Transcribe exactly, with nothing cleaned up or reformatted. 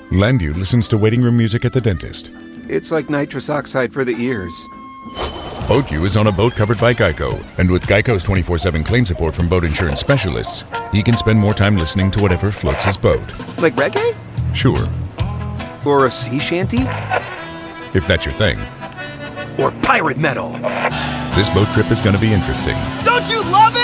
Landu listens to waiting room music at the dentist. It's like nitrous oxide for the ears. BoatU is on a boat covered by Geico, and with Geico's twenty-four seven claim support from boat insurance specialists, he can spend more time listening to whatever floats his boat. Like reggae? Sure. Or a sea shanty? If that's your thing. Or pirate metal? This boat trip is going to be interesting. Don't you love it?